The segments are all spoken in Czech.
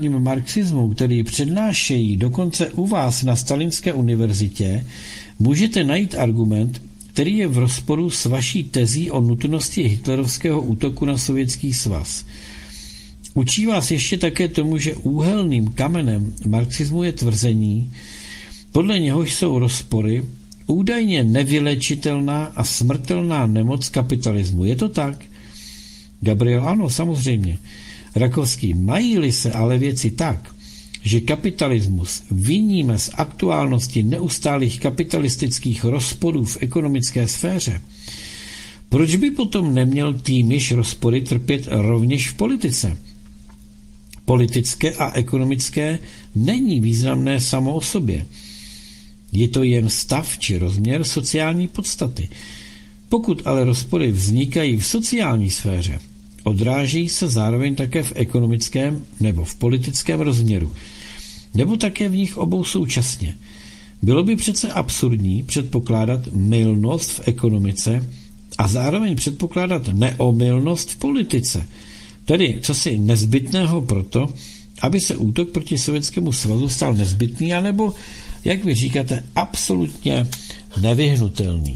marxismu, který přednášejí dokonce u vás na Stalinské univerzitě, můžete najít argument, který je v rozporu s vaší tezí o nutnosti hitlerovského útoku na Sovětský svaz. Učí vás ještě také tomu, že úhelným kamenem marxismu je tvrzení, podle něhož jsou rozpory, údajně nevylečitelná a smrtelná nemoc kapitalismu. Je to tak? Gabriel, ano, samozřejmě. Rakovský, mají-li se ale věci tak, že kapitalismus viníme z aktuálnosti neustálých kapitalistických rozporů v ekonomické sféře, proč by potom neměl týmiž rozpory trpět rovněž v politice? Politické a ekonomické není významné samo o sobě. Je to jen stav či rozměr sociální podstaty. Pokud ale rozpory vznikají v sociální sféře, odráží se zároveň také v ekonomickém nebo v politickém rozměru, nebo také v nich obou současně. Bylo by přece absurdní předpokládat mylnost v ekonomice a zároveň předpokládat neomylnost v politice, tedy cosi nezbytného proto, aby se útok proti Sovětskému svazu stal nezbytný, anebo, jak vy říkáte, absolutně nevyhnutelný.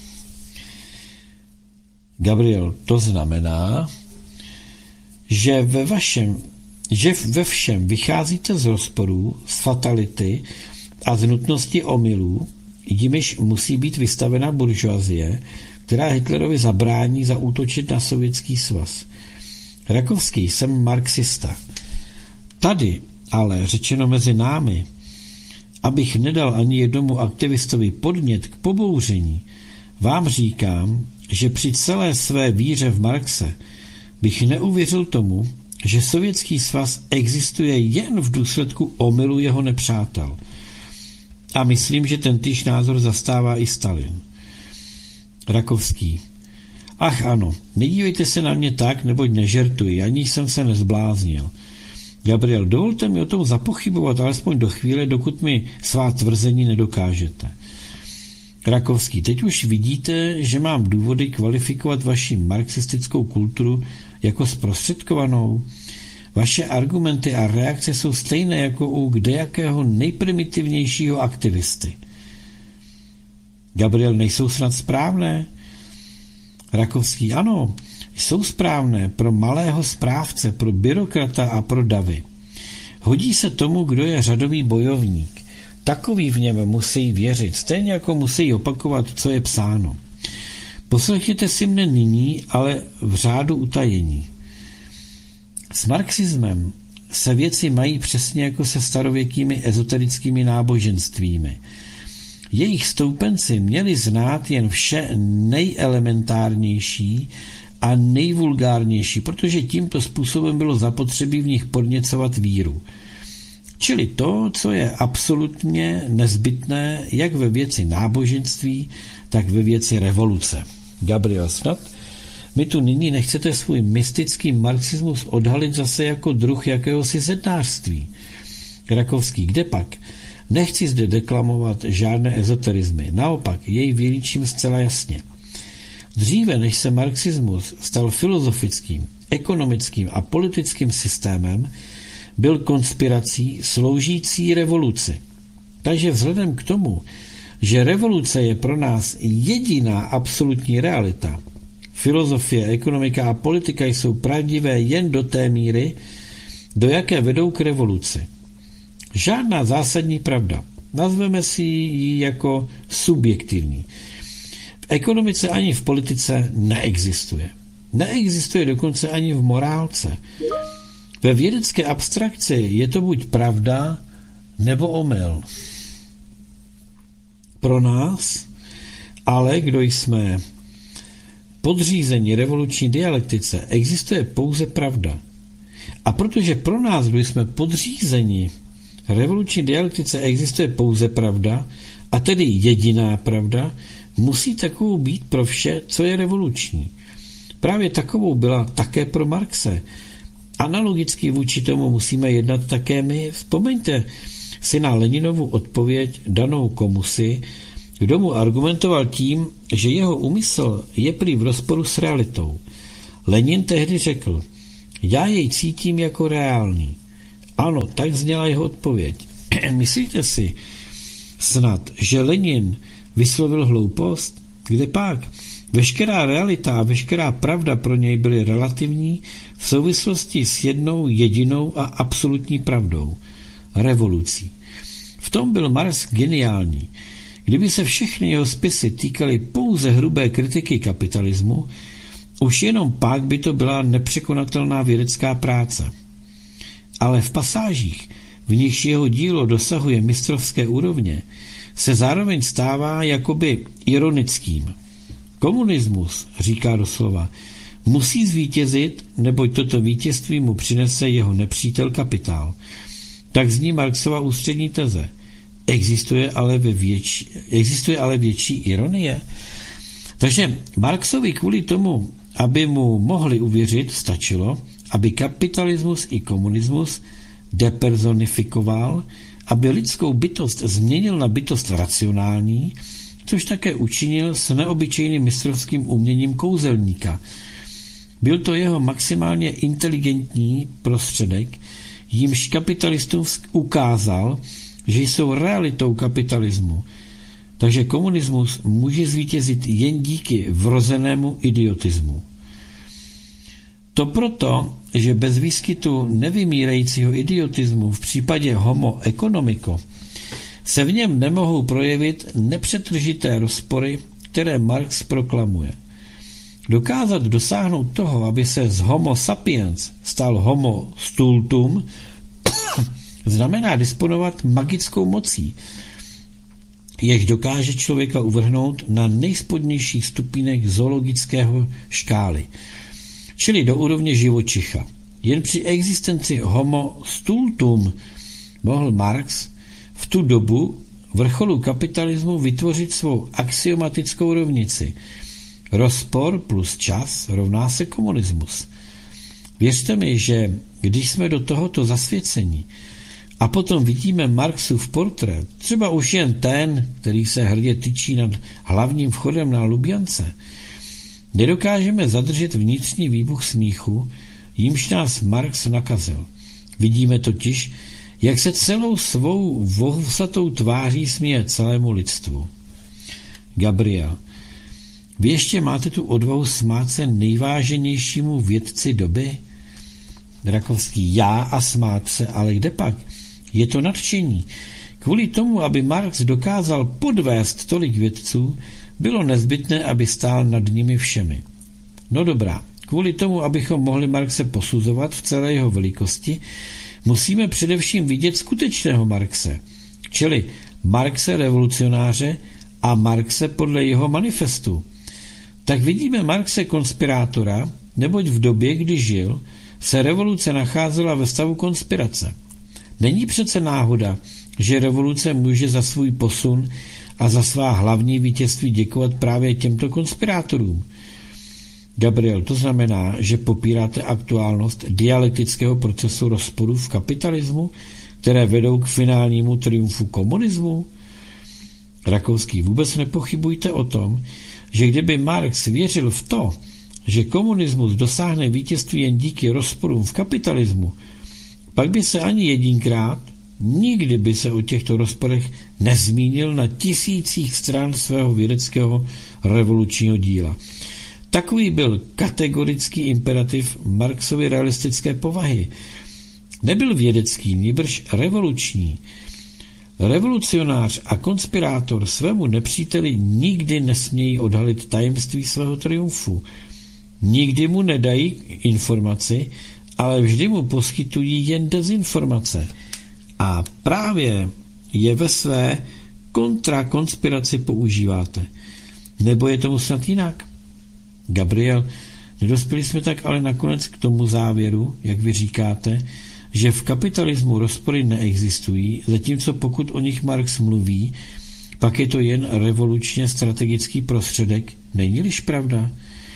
Gabriel, to znamená, že ve všem vycházíte z rozporů, z fatality a z nutnosti omylů, jimiž musí být vystavena buržoazie, která Hitlerovi zabrání zaútočit na Sovětský svaz. Rakovský, jsem marxista. Tady, ale řečeno mezi námi, abych nedal ani jednomu aktivistovi podnět k pobouření, vám říkám, že při celé své víře v Marxe bych neuvěřil tomu, že Sovětský svaz existuje jen v důsledku omylu jeho nepřátel. A myslím, že tentýž názor zastává i Stalin. Rakovský. Ach ano, nedívejte se na mě tak, neboť nežertuji, ani jsem se nezbláznil. Gabriel, dovolte mi o tom zapochybovat alespoň do chvíle, dokud mi svá tvrzení nedokážete. Rakovský, teď už vidíte, že mám důvody kvalifikovat vaši marxistickou kulturu jako zprostředkovanou. Vaše argumenty a reakce jsou stejné jako u kdejakého nejprimitivnějšího aktivisty. Gabriel, nejsou snad správné? Rakovský, ano, jsou správné pro malého správce, pro byrokrata a pro davy. Hodí se tomu, kdo je řadový bojovník. Takový v něm musí věřit, stejně jako musí opakovat, co je psáno. Poslechněte si mne nyní, ale v řádu utajení. S marxismem se věci mají přesně jako se starověkými ezoterickými náboženstvími. Jejich stoupenci měli znát jen vše nejelementárnější a nejvulgárnější, protože tímto způsobem bylo zapotřebí v nich podněcovat víru. Čili to, co je absolutně nezbytné jak ve věci náboženství, tak ve věci revoluce. Gabriel, snad mi tu nyní nechcete svůj mystický marxismus odhalit zase jako druh jakéhosi zednářství. Rakovský, kde pak? Nechci zde deklamovat žádné ezoterizmy, naopak jej vylíčím zcela jasně. Dříve, než se marxismus stal filozofickým, ekonomickým a politickým systémem, byl konspirací sloužící revoluci. Takže vzhledem k tomu, že revoluce je pro nás jediná absolutní realita, filozofie, ekonomika a politika jsou pravdivé jen do té míry, do jaké vedou k revoluci. Žádná zásadní pravda. Nazveme si ji jako subjektivní. V ekonomice ani v politice neexistuje. Neexistuje dokonce ani v morálce. Ve vědecké abstrakci je to buď pravda, nebo omyl. Pro nás, ale kdo jsme podřízení revoluční dialektice, existuje pouze pravda. A protože pro nás, kdo jsme podřízeni revoluční dialektice, existuje pouze pravda, a tedy jediná pravda, musí takovou být pro vše, co je revoluční. Právě takovou byla také pro Marxe. Analogicky vůči tomu musíme jednat také my. Vzpomeňte si na Leninovu odpověď danou komusi, kdo mu argumentoval tím, že jeho úmysl je prý v rozporu s realitou. Lenin tehdy řekl, já jej cítím jako reálný. Ano, tak zněla jeho odpověď. Myslíte si snad, že Lenin vyslovil hloupost? Kde pak? Veškerá realita a veškerá pravda pro něj byly relativní v souvislosti s jednou jedinou a absolutní pravdou. Revolucí. V tom byl Marx geniální. Kdyby se všechny jeho spisy týkaly pouze hrubé kritiky kapitalismu, už jenom pak by to byla nepřekonatelná vědecká práce. Ale v pasážích, v nichž jeho dílo dosahuje mistrovské úrovně, se zároveň stává jakoby ironickým. Komunismus, říká doslova, musí zvítězit, neboť toto vítězství mu přinese jeho nepřítel kapitál. Tak zní Marxova ústřední teze. Existuje ale větší ironie? Takže Marxovi kvůli tomu, aby mu mohli uvěřit, stačilo, aby kapitalismus i komunismus depersonifikoval, aby lidskou bytost změnil na bytost racionální, což také učinil s neobyčejným mistrovským uměním kouzelníka. Byl to jeho maximálně inteligentní prostředek, jímž kapitalistům ukázal, že jsou realitou kapitalismu. Takže komunismus může zvítězit jen díky vrozenému idiotismu. To proto, že bez výskytu nevymírajícího idiotismu v případě homo economico se v něm nemohou projevit nepřetržité rozpory, které Marx proklamuje. Dokázat dosáhnout toho, aby se z homo sapiens stal homo stultum, znamená disponovat magickou mocí, jež dokáže člověka uvrhnout na nejspodnějších stupínech zoologického škály, čili do úrovně živočicha. Jen při existenci homo stultum mohl Marx v tu dobu vrcholu kapitalismu vytvořit svou axiomatickou rovnici. Rozpor plus čas rovná se komunismus. Věřte mi, že když jsme do tohoto zasvěcení a potom vidíme Marxův portrét, třeba už jen ten, který se hrdě tyčí nad hlavním vchodem na Lubiance, nedokážeme zadržet vnitřní výbuch smíchu, jímž nás Marx nakazil. Vidíme totiž, jak se celou svou vohusatou tváří směje celému lidstvu. Gabriel, vy ještě máte tu odvahu smát se nejváženějšímu vědci doby? Rakovský, já a smát se, ale kde pak? Je to nadšení. Kvůli tomu, aby Marx dokázal podvést tolik vědců, bylo nezbytné, aby stál nad nimi všemi. No dobrá, kvůli tomu, abychom mohli Marxe posuzovat v celé jeho velikosti, musíme především vidět skutečného Marxe, čili Marxe revolucionáře a Marxe podle jeho manifestu. Tak vidíme Marxe konspirátora, neboť v době, kdy žil, se revoluce nacházela ve stavu konspirace. Není přece náhoda, že revoluce může za svůj posun a za svá hlavní vítězství děkovat právě těmto konspirátorům. Gabriel, to znamená, že popíráte aktuálnost dialektického procesu rozporu v kapitalismu, které vedou k finálnímu triumfu komunismu? Rakovský, vůbec nepochybujte o tom, že kdyby Marx věřil v to, že komunismus dosáhne vítězství jen díky rozporům v kapitalismu, pak by se ani jedinkrát, nikdy by se o těchto rozporech nezmínil na tisících stran svého vědeckého revolučního díla. Takový byl kategorický imperativ Marxovy realistické povahy. Nebyl vědecký, nýbrž revoluční. Revolucionář a konspirátor svému nepříteli nikdy nesmějí odhalit tajemství svého triumfu. Nikdy mu nedají informaci, ale vždy mu poskytují jen dezinformace. A právě je ve své kontrakonspiraci používáte. Nebo je tomu snad jinak? Gabriel, nedospěli jsme tak ale nakonec k tomu závěru, jak vy říkáte, že v kapitalismu rozpory neexistují, zatímco pokud o nich Marx mluví, pak je to jen revolučně strategický prostředek. Není-liž pravda?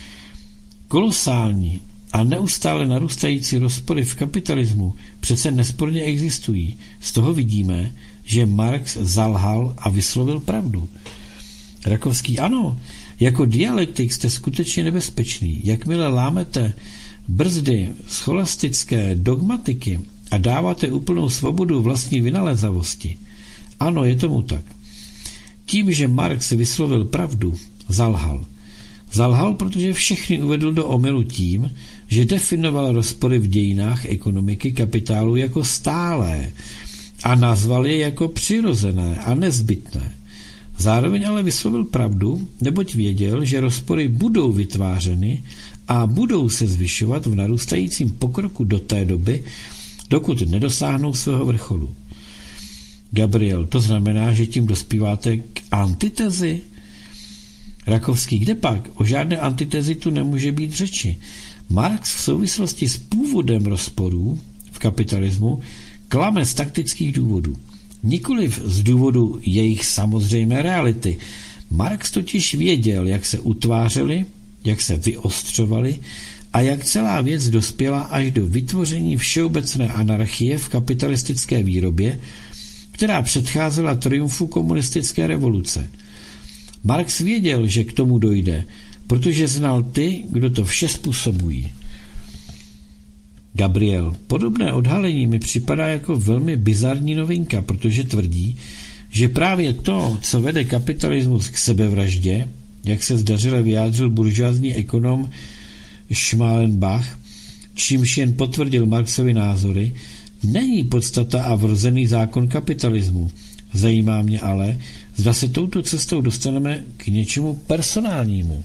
Kolosální a neustále narůstající rozpory v kapitalismu přece nesporně existují. Z toho vidíme, že Marx zalhal a vyslovil pravdu. Rakovský, ano, jako dialektik jste skutečně nebezpečný. Jakmile lámete brzdy scholastické dogmatiky a dáváte úplnou svobodu vlastní vynalézavosti. Ano, je tomu tak. Tím, že Marx vyslovil pravdu, zalhal. Zalhal, protože všechny uvedl do omylu tím, že definoval rozpory v dějinách ekonomiky kapitálu jako stálé a nazval je jako přirozené a nezbytné. Zároveň ale vyslovil pravdu, neboť věděl, že rozpory budou vytvářeny a budou se zvyšovat v narůstajícím pokroku do té doby, dokud nedosáhnou svého vrcholu. Gabriel, to znamená, že tím dospíváte k antitezi? Rakovský, kde pak? O žádné antitezi tu nemůže být řeči. Marx v souvislosti s původem rozporů v kapitalismu klame z taktických důvodů. Nikoliv z důvodu jejich samozřejmé reality. Marx totiž věděl, jak se utvářely, jak se vyostřovaly a jak celá věc dospěla až do vytvoření všeobecné anarchie v kapitalistické výrobě, která předcházela triumfu komunistické revoluce. Marx věděl, že k tomu dojde, protože znal ty, kdo to vše způsobují. Gabriel, podobné odhalení mi připadá jako velmi bizarní novinka, protože tvrdí, že právě to, co vede kapitalismus k sebevraždě, jak se zdařile vyjádřil buržoazní ekonom Schmalenbach, čímž jen potvrdil Marxovy názory, není podstata a vrozený zákon kapitalismu. Zajímá mě ale, zda se touto cestou dostaneme k něčemu personálnímu.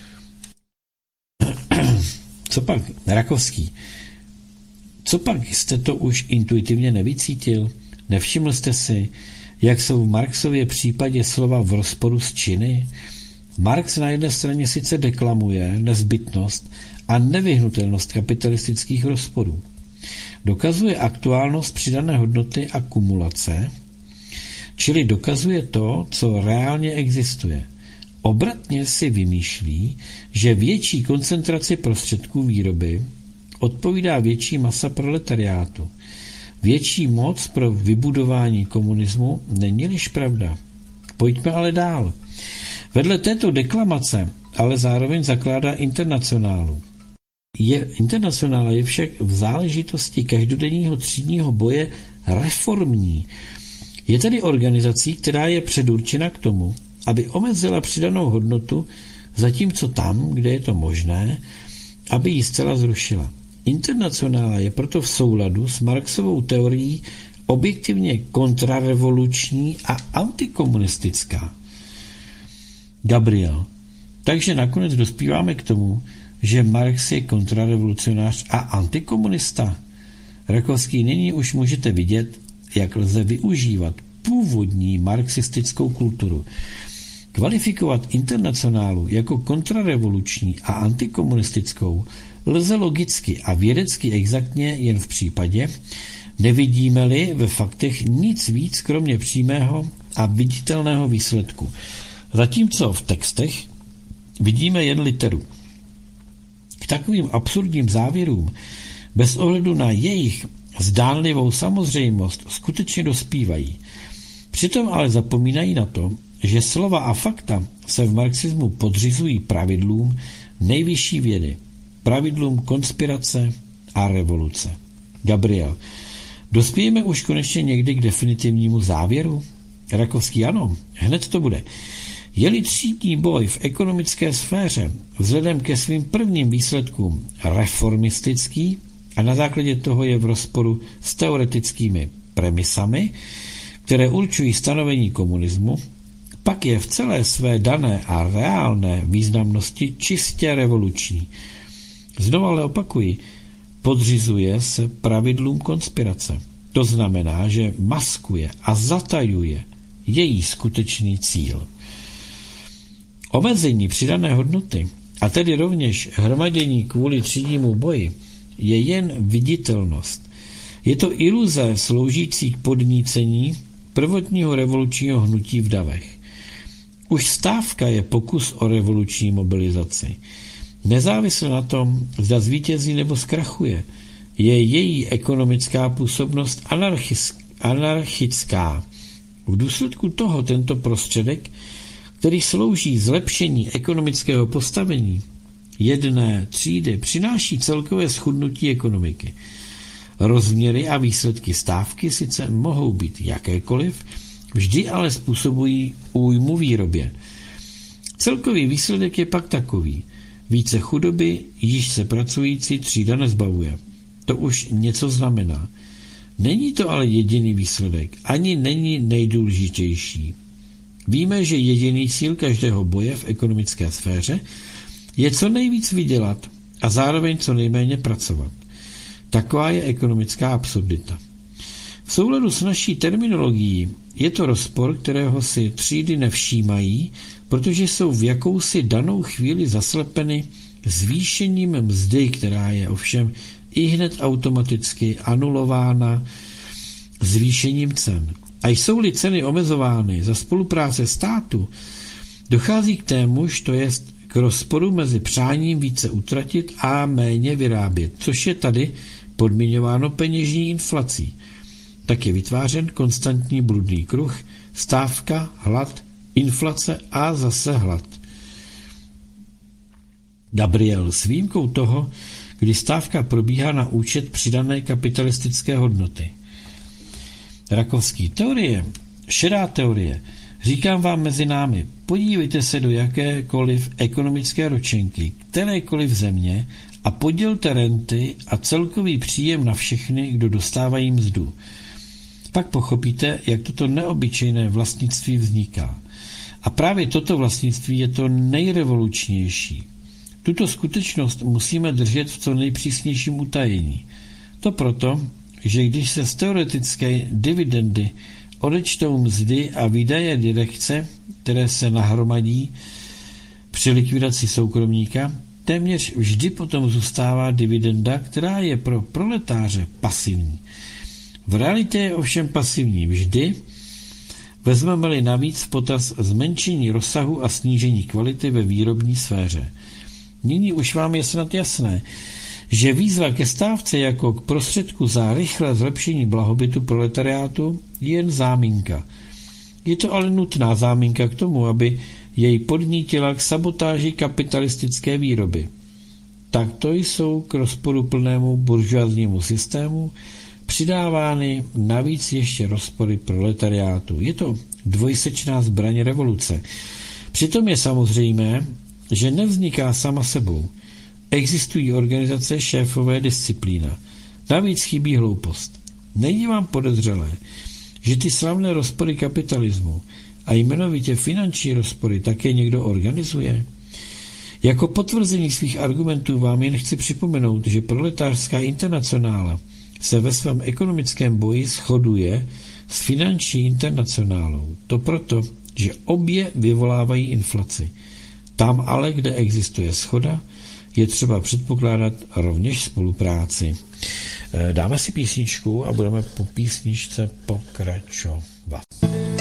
Co pak, Rakovský? Co pak jste to už intuitivně nevycítil? Nevšiml jste si, jak jsou v Marxově případě slova v rozporu s činy? Marx na jedné straně sice deklamuje nezbytnost a nevyhnutelnost kapitalistických rozporů. Dokazuje aktuálnost přidané hodnoty a kumulace, čili dokazuje to, co reálně existuje. Obratně si vymýšlí, že větší koncentraci prostředků výroby odpovídá větší masa proletariátu. Větší moc pro vybudování komunismu není-liž pravda. Pojďme ale dál. Vedle této deklamace ale zároveň zakládá Internacionálu. Internacionála je však v záležitosti každodenního třídního boje reformní. Je tedy organizací, která je předurčena k tomu, aby omezila přidanou hodnotu, zatímco tam, kde je to možné, aby ji zcela zrušila. Internacionála je proto v souladu s Marxovou teorií objektivně kontrarevoluční a antikomunistická. Gabriel. Takže nakonec dospíváme k tomu, že Marx je kontrarevolucionář a antikomunista. Rakovský, nyní už můžete vidět, jak lze využívat původní marxistickou kulturu. Kvalifikovat Internacionálu jako kontrarevoluční a antikomunistickou lze logicky a vědecky exaktně jen v případě, nevidíme-li ve faktech nic víc kromě přímého a viditelného výsledku. Zatímco v textech vidíme jen literu. K takovým absurdním závěrům bez ohledu na jejich zdánlivou samozřejmost skutečně dospívají. Přitom ale zapomínají na to, že slova a fakta se v marxismu podřizují pravidlům nejvyšší vědy, pravidlům konspirace a revoluce. Gabriel, dospějeme už konečně někdy k definitivnímu závěru? Rakovský, ano, hned to bude. Je-li třídní boj v ekonomické sféře vzhledem ke svým prvním výsledkům reformistický a na základě toho je v rozporu s teoretickými premisami, které určují stanovení komunismu, pak je v celé své dané a reálné významnosti čistě revoluční. Znovu ale opakuji, podřizuje se pravidlům konspirace. To znamená, že maskuje a zatajuje její skutečný cíl. Omezení přidané hodnoty, a tedy rovněž hromadění kvůli třídnímu boji, je jen viditelnost. Je to iluze sloužící k podnícení prvotního revolučního hnutí v davech. Už stávka je pokus o revoluční mobilizaci. Nezávisle na tom, zda zvítězí nebo zkrachuje, je její ekonomická působnost anarchická. V důsledku toho tento prostředek, který slouží zlepšení ekonomického postavení jedné třídy, přináší celkové schudnutí ekonomiky. Rozměry a výsledky stávky sice mohou být jakékoliv, vždy ale způsobují újmu výrobě. Celkový výsledek je pak takový. Více chudoby, již se pracující třída nezbavuje. To už něco znamená. Není to ale jediný výsledek, ani není nejdůležitější. Víme, že jediný cíl každého boje v ekonomické sféře je co nejvíc vydělat a zároveň co nejméně pracovat. Taková je ekonomická absurdita. V souladu s naší terminologií je to rozpor, kterého si třídy nevšímají, protože jsou v jakousi danou chvíli zaslepeny zvýšením mzdy, která je ovšem ihned automaticky anulována zvýšením cen. A jsou-li ceny omezovány za spolupráce státu, dochází k témuž, to jest k rozporu mezi přáním více utratit a méně vyrábět, což je tady podmiňováno peněžní inflací. Tak je vytvářen konstantní bludný kruh, stávka, hlad, inflace a zase hlad. Gabriel, s výjimkou toho, kdy stávka probíhá na účet přidané kapitalistické hodnoty. Rakovský, teorie, šedá teorie. Říkám vám mezi námi, podívejte se do jakékoliv ekonomické ročenky, kterékoliv země a podělte renty a celkový příjem na všechny, kdo dostávají mzdu. Pak pochopíte, jak toto neobyčejné vlastnictví vzniká. A právě toto vlastnictví je to nejrevolučnější. Tuto skutečnost musíme držet v co nejpřísnějším utajení. To proto, že když se z teoretické dividendy odečtou mzdy a výdaje direkce, které se nahromadí při likvidaci soukromníka, téměř vždy potom zůstává dividenda, která je pro proletáře pasivní. V realitě je ovšem pasivní vždy, vezmeme-li navíc v potaz zmenšení rozsahu a snížení kvality ve výrobní sféře. Nyní už vám je snad jasné, že výzva ke stávce jako k prostředku za rychlé zlepšení blahobytu proletariátu je jen záminka. Je to ale nutná záminka k tomu, aby jej podnítila k sabotáži kapitalistické výroby. Takto jsou k rozporuplnému buržoaznímu systému přidávány navíc ještě rozpory proletariátu. Je to dvojsečná zbraň revoluce. Přitom je samozřejmé, že nevzniká sama sebou. Existují organizace, šéfové, disciplína. Navíc chybí hloupost. Není vám podezřelé, že ty slavné rozpory kapitalismu a jmenovitě finanční rozpory také někdo organizuje? Jako potvrzení svých argumentů vám jen chci připomenout, že proletářská internacionála se ve svém ekonomickém boji shoduje s finanční internacionálou. To proto, že obě vyvolávají inflaci. Tam ale, kde existuje shoda, je třeba předpokládat rovněž spolupráci. Dáme si písničku a budeme po písničce pokračovat.